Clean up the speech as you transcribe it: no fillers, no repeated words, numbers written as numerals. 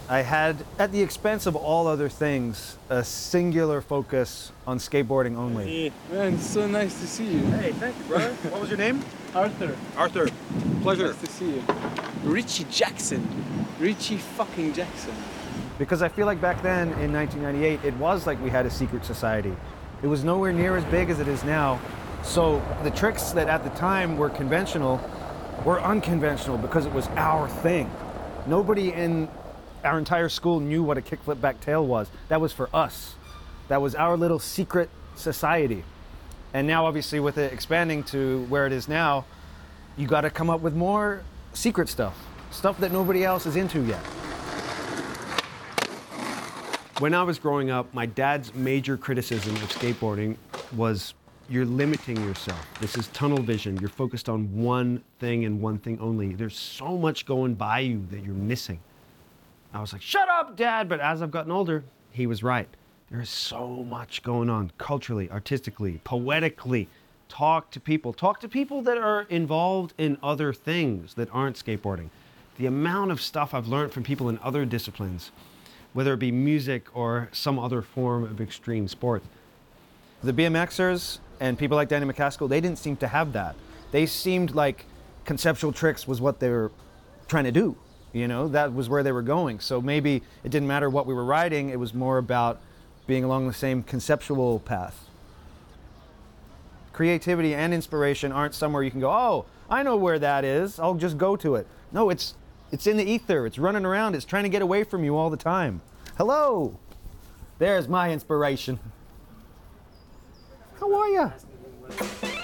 I had, at the expense of all other things, a singular focus on skateboarding only. Man, it's so nice to see you. Hey, thank you, brother. What was your name? Arthur. Arthur. Pleasure. Nice to see you. Richie Jackson. Richie fucking Jackson. Because I feel like back then, in 1998, it was like we had a secret society. It was nowhere near as big as it is now. So the tricks that at the time were conventional were unconventional because it was our thing. Nobody in our entire school knew what a kickflip back tail was. That was for us. That was our little secret society. And now, obviously, with it expanding to where it is now, you got to come up with more secret stuff that nobody else is into yet. When I was growing up, my dad's major criticism of skateboarding was you're limiting yourself. This is tunnel vision. You're focused on one thing and one thing only. There's so much going by you that you're missing. I was like, shut up, Dad! But as I've gotten older, he was right. There is so much going on culturally, artistically, poetically. Talk to people that are involved in other things that aren't skateboarding. The amount of stuff I've learned from people in other disciplines, whether it be music or some other form of extreme sport. The BMXers and people like Danny McCaskill, they didn't seem to have that. They seemed like conceptual tricks was what they were trying to do. You know, that was where they were going. So maybe it didn't matter what we were riding, it was more about being along the same conceptual path. Creativity and inspiration aren't somewhere you can go, oh, I know where that is, I'll just go to it. No, it's in the ether, it's running around, it's trying to get away from you all the time. Hello, there's my inspiration. How are you?